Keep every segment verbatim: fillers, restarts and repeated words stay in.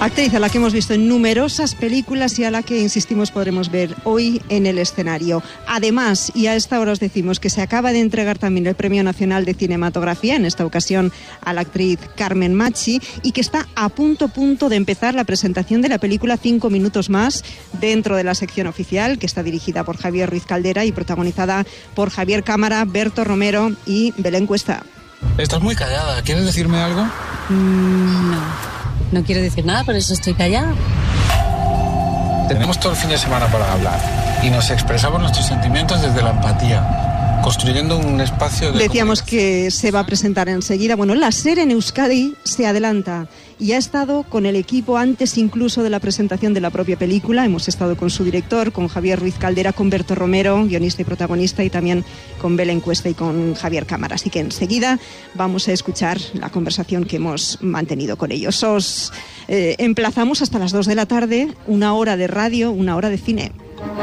Actriz a la que hemos visto en numerosas películas y a la que, insistimos, podremos ver hoy en el escenario. Además, y a esta hora os decimos que se acaba de entregar también el Premio Nacional de Cinematografía, en esta ocasión a la actriz Carmen Machi, y que está a punto, punto de empezar la presentación de la película Cinco Minutos Más dentro de la sección oficial, que está dirigida por Javier Ruiz Caldera y protagonizada por Javier Cámara, Berto Romero y Belén Cuesta. Estás muy callada. ¿Quieres decirme algo? Mm, no. No quiero decir nada, por eso estoy callada. Tenemos todo el fin de semana para hablar y nos expresamos nuestros sentimientos desde la empatía, construyendo un espacio de... Decíamos que se va a presentar enseguida. Bueno, la SER en Euskadi se adelanta y ha estado con el equipo antes incluso de la presentación de la propia película. Hemos estado con su director, con Javier Ruiz Caldera, con Berto Romero, guionista y protagonista, y también con Belén Cuesta y con Javier Cámara. Así que enseguida vamos a escuchar la conversación que hemos mantenido con ellos. Os eh, emplazamos hasta las dos de la tarde, una hora de radio, una hora de cine.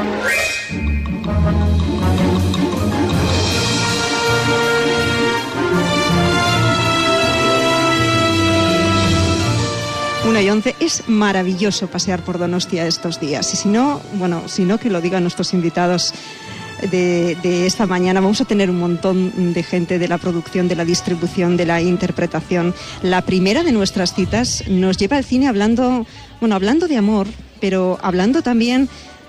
una y once. Es maravilloso pasear por Donostia estos días. Y si no, bueno, si no, que lo digan nuestros invitados de, de esta mañana. Vamos a tener un montón de gente de la producción, de la distribución, de la interpretación. La primera de nuestras citas nos lleva al cine hablando, bueno, hablando de amor, pero hablando también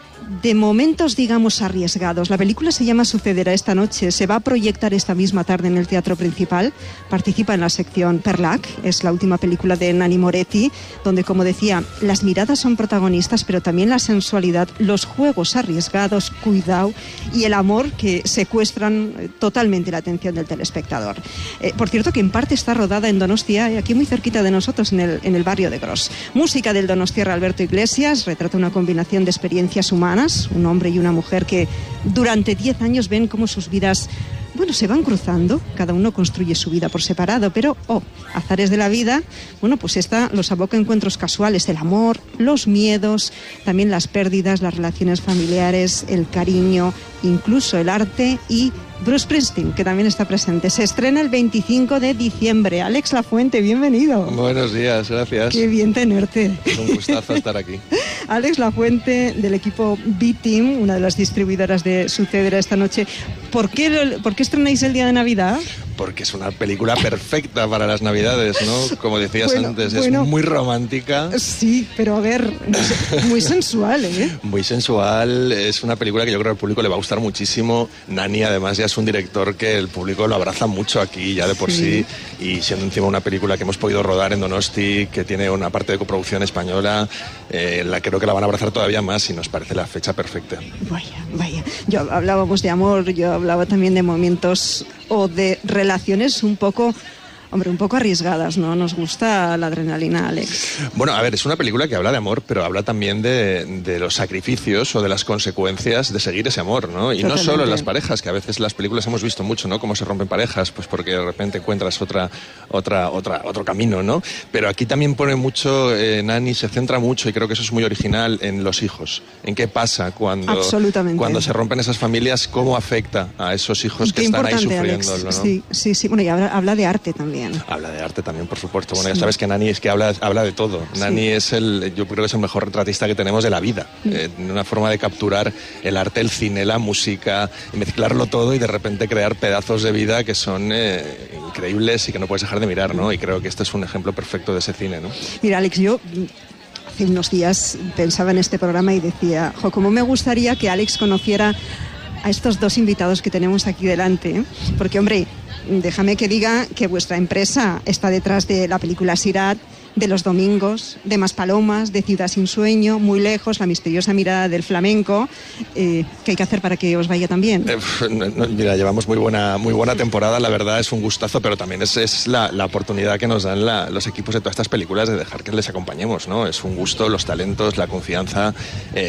de momentos, digamos, arriesgados. La película se llama Sucederá esta noche. Se va a proyectar esta misma tarde en el Teatro Principal. Participa en la sección Perlac. Es la última película de Nanni Moretti, donde, como decía, las miradas son protagonistas, pero también la sensualidad, los juegos arriesgados, cuidado, y el amor que secuestran totalmente la atención del telespectador. Eh, por cierto, que en parte está rodada en Donostia, aquí muy cerquita de nosotros, en el, en el barrio de Gros. Música del donostiarra Alberto Iglesias. Retrata una combinación de experiencias humanas, un hombre y una mujer que durante diez años ven cómo sus vidas, bueno, se van cruzando. Cada uno construye su vida por separado, pero, oh, azares de la vida, bueno, pues esta los aboca a encuentros casuales, el amor, los miedos, también las pérdidas, las relaciones familiares, el cariño, incluso el arte, y Bruce Springsteen, que también está presente. Se estrena el veinticinco de diciembre. Alex Lafuente, bienvenido. Buenos días, gracias. Qué bien tenerte. Es un gustazo estar aquí. Alex Lafuente, del equipo B-Team, una de las distribuidoras de Sucederá esta noche. ¿Por qué, ¿Por qué estrenáis el día de Navidad? Porque es una película perfecta para las Navidades, ¿no? Como decías bueno, antes, bueno, es muy romántica. Sí, pero a ver, muy sensual, ¿eh? Muy sensual, es una película que yo creo que al público le va a gustar muchísimo. Nanni, además, ya es un director que el público lo abraza mucho aquí, ya de por sí, sí y siendo encima una película que hemos podido rodar en Donosti, que tiene una parte de coproducción española, eh, la creo que la van a abrazar todavía más y nos parece la fecha perfecta. Vaya, vaya. Yo hablábamos de amor, yo hablaba también de momentos o de relaciones un poco... Hombre, un poco arriesgadas, ¿no? Nos gusta la adrenalina, Alex. Bueno, a ver, es una película que habla de amor, pero habla también de, de los sacrificios o de las consecuencias de seguir ese amor, ¿no? Y Totalmente. No solo en las parejas, que a veces las películas hemos visto mucho, ¿no? Cómo se rompen parejas, pues porque de repente encuentras otra, otra, otra, otro camino, ¿no? Pero aquí también pone mucho, eh, Nanni se centra mucho, y creo que eso es muy original, en los hijos. En qué pasa cuando, cuando se rompen esas familias, cómo afecta a esos hijos que están ahí sufriendo, ¿no? Sí, sí, sí. Bueno, y habla, habla de arte también. Habla de arte también, por supuesto. Bueno, sí. Ya sabes que Nanni es que habla, habla de todo. Sí. Nanni es el, yo creo que es el mejor retratista que tenemos de la vida. Mm. Eh, una forma de capturar el arte, el cine, la música, y mezclarlo todo y de repente crear pedazos de vida que son eh, increíbles y que no puedes dejar de mirar, ¿no? Y creo que este es un ejemplo perfecto de ese cine, ¿no? Mira, Alex, yo hace unos días pensaba en este programa y decía, jo, cómo me gustaría que Alex conociera a estos dos invitados que tenemos aquí delante, ¿eh? Porque, hombre, déjame que diga que vuestra empresa está detrás de la película Sirat, de Los Domingos, de Maspalomas, de Ciudad sin sueño, Muy lejos, La misteriosa mirada del flamenco. Eh, ¿Qué hay que hacer para que os vaya tan bien? Eh, no, no, mira, llevamos muy buena, muy buena temporada, la verdad es un gustazo, pero también es, es la, la oportunidad que nos dan la, los equipos de todas estas películas de dejar que les acompañemos, ¿no? Es un gusto, los talentos, la confianza... Eh,